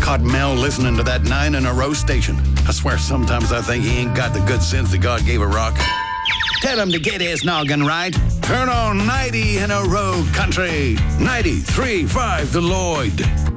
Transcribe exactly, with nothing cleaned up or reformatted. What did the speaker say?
caught Mel listening to that nine in a row station. I swear sometimes I think he ain't got the good sense that God gave a rock. Tell him to get his noggin right. Turn on ninety in a row country. ninety-three point five The Lloyd.